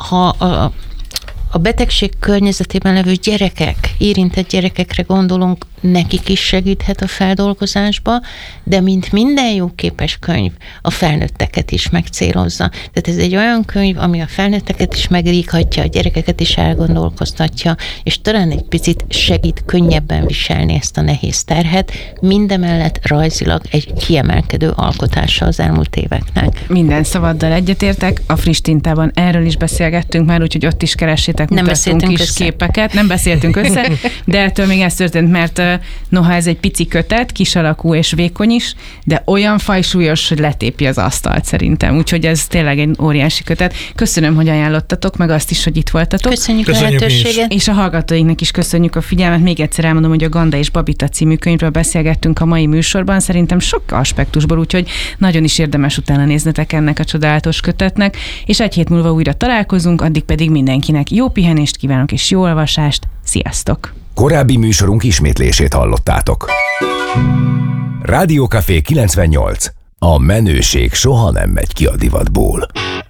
ha a betegség környezetében levő gyerekek, érintett gyerekekre gondolunk, nekik is segíthet a feldolgozásba, de mint minden jóképes könyv, a felnőtteket is megcélozza. Tehát ez egy olyan könyv, ami a felnőtteket is megríghatja, a gyerekeket is elgondolkoztatja, és talán egy picit segít könnyebben viselni ezt a nehéz terhet, mindemellett rajzilag egy kiemelkedő alkotása az elmúlt éveknek. Minden szavaddal egyetértek, a Friss Tintában erről is beszélgettünk már, úgyhogy ott is keressétek, mutattunk is össze. Képeket. Nem beszéltünk össze, de ettől még ez történt, mert noha ez egy pici kötet, kis alakú és vékony is, de olyan fajsúlyos, hogy letépi az asztalt szerintem. Úgyhogy ez tényleg egy óriási kötet. Köszönöm, hogy ajánlottatok, meg azt is, hogy itt voltatok. Köszönjük a lehetőséget. És a hallgatóinknak is köszönjük a figyelmet. Még egyszer elmondom, hogy a Ganda és Babita című könyvről beszélgettünk a mai műsorban. Szerintem sok aspektusból, úgyhogy nagyon is érdemes utána néznetek ennek a csodálatos kötetnek. És egy hét múlva újra találkozunk, addig pedig mindenkinek jó pihenést kívánok és jó olvasást. Sziasztok! Korábbi műsorunk ismétlését hallottátok. Rádiókafé 98. A menőség soha nem megy ki a divatból.